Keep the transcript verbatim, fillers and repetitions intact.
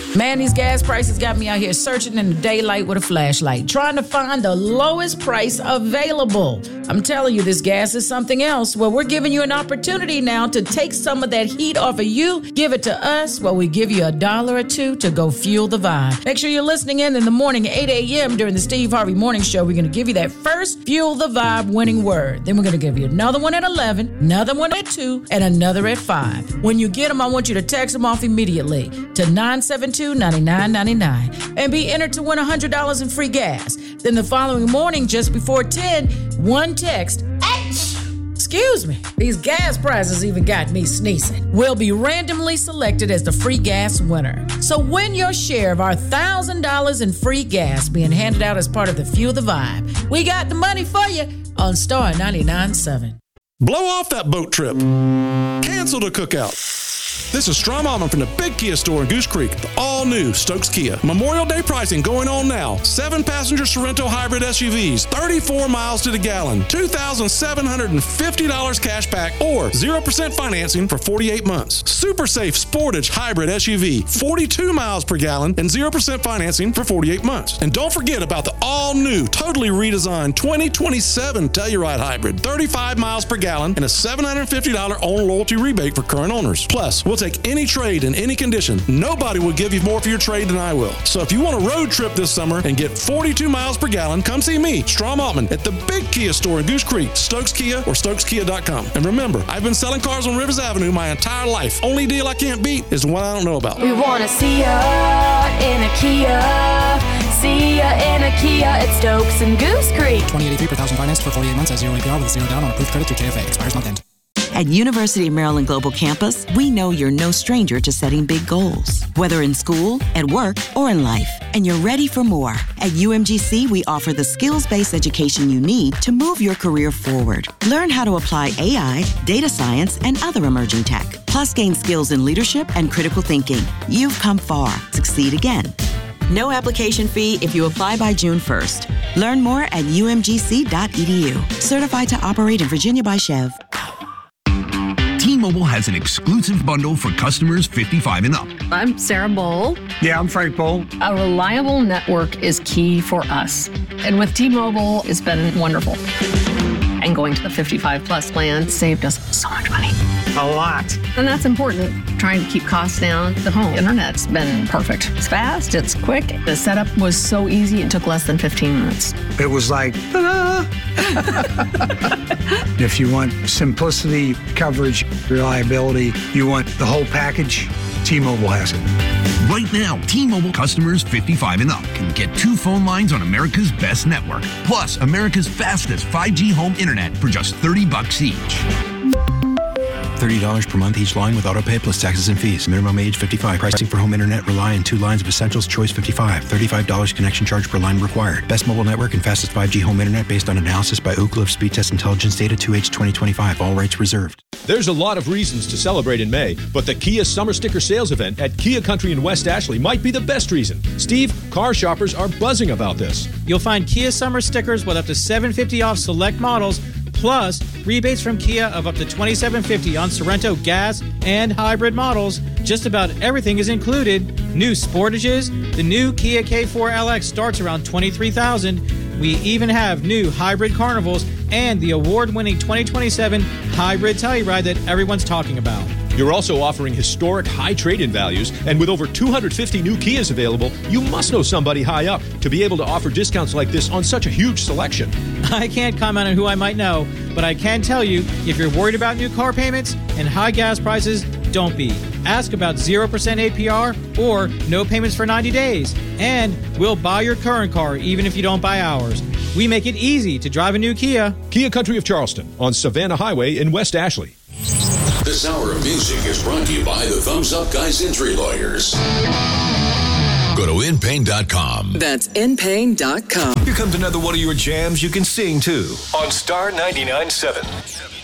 Man, these gas prices got me out here searching in the daylight with a flashlight, trying to find the lowest price available. I'm telling you, this gas is something else. Well, we're giving you an opportunity now to take some of that heat off of you, give it to us, while we give you a dollar or two to go fuel the vibe. Make sure you're listening in in the morning at eight a.m. during the Steve Harvey Morning Show. We're going to give you that first Fuel the Vibe winning word. Then we're going to give you another one at eleven, another one at two, and another at five. When you get them, I want you to text them off immediately to nine seven two, nine nine nine nine and be entered to win one hundred dollars in free gas. Then the following morning, just before ten, one text, H! Excuse me, these gas prices even got me sneezing, will be randomly selected as the free gas winner. So win your share of our one thousand dollars in free gas being handed out as part of the Fuel the Vibe. We got the money for you on Star ninety-nine point seven. Blow off that boat trip. Cancel the cookout. This is Strom Allman from the Big Kia store in Goose Creek, the all-new Stokes Kia. Memorial Day pricing going on now. Seven-passenger Sorento hybrid S U Vs, thirty-four miles to the gallon, two thousand seven hundred fifty dollars cash back, or zero percent financing for forty-eight months. Super Safe Sportage hybrid S U V, forty-two miles per gallon, and zero percent financing for forty-eight months. And don't forget about the all-new, totally redesigned twenty twenty-seven Telluride hybrid, thirty-five miles per gallon, and a seven hundred fifty dollars own loyalty rebate for current owners. Plus, we'll take any trade in any condition. Nobody will give you more for your trade than I will. So if you want a road trip this summer and get forty-two miles per gallon, come see me, Strom Altman, at the Big Kia store in Goose Creek, Stokes Kia, or Stokes Kia dot com. And remember, I've been selling cars on Rivers Avenue my entire life. Only deal I can't beat is the one I don't know about. We want to see ya in a Kia. See ya in a Kia at Stokes and Goose Creek. twenty eighty-three per thousand financed for forty-eight months at zero A P R with zero down on approved credit through J F A. Expires month end. At University of Maryland Global Campus, we know you're no stranger to setting big goals, whether in school, at work, or in life, and you're ready for more. At U M G C, we offer the skills-based education you need to move your career forward. Learn how to apply A I, data science, and other emerging tech, plus gain skills in leadership and critical thinking. You've come far. Succeed again. No application fee if you apply by June first. Learn more at U M G C dot E D U. Certified to operate in Virginia by Chev. T-Mobile has an exclusive bundle for customers fifty-five and up. I'm Sarah Bowl. Yeah, I'm Frank Bowl. A reliable network is key for us. And with T-Mobile, it's been wonderful. And going to the fifty-five plus plan saved us so much money. A lot. And that's important. Trying to keep costs down. The home internet's been perfect. It's fast, it's quick. The setup was so easy, it took less than fifteen minutes. It was like, ta-da! If you want simplicity, coverage, reliability, you want the whole package, T-Mobile has it. Right now, T-Mobile customers fifty-five and up can get two phone lines on America's best network, plus America's fastest five G home internet for just thirty bucks each. thirty dollars per month each line with autopay plus taxes and fees. Minimum age fifty-five. Pricing for home internet rely on two lines of essentials. Choice fifty-five. thirty-five dollars connection charge per line required. Best mobile network and fastest five G home internet based on analysis by Ookla of Speed Test Intelligence data two H twenty twenty-five. All rights reserved. There's a lot of reasons to celebrate in May, but the Kia Summer Sticker Sales event at Kia Country in West Ashley might be the best reason. Steve, car shoppers are buzzing about this. You'll find Kia Summer stickers with up to seven hundred fifty dollars off select models, plus rebates from Kia of up to twenty-seven fifty on Sorento gas and hybrid models. Just about everything is included. New Sportages, the new Kia K four L X starts around twenty-three thousand dollars. We even have new hybrid Carnivals and the award-winning twenty twenty-seven hybrid Telluride that everyone's talking about. You're also offering historic high trade-in values, and with over two hundred fifty new Kias available, you must know somebody high up to be able to offer discounts like this on such a huge selection. I can't comment on who I might know, but I can tell you, if you're worried about new car payments and high gas prices, don't be. Ask about zero percent A P R or no payments for ninety days. And we'll buy your current car even if you don't buy ours. We make it easy to drive a new Kia. Kia Country of Charleston on Savannah Highway in West Ashley. This hour of music is brought to you by the Thumbs Up Guys Injury Lawyers. Go to in pain dot com. That's in pain dot com. Here comes another one of your jams you can sing to on Star ninety-nine point seven.